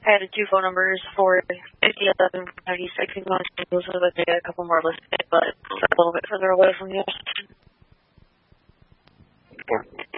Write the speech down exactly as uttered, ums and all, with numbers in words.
I had two phone numbers for fifty-eleven ninety-six in Los Angeles, so that they had a couple more listed, but a little bit further away from you.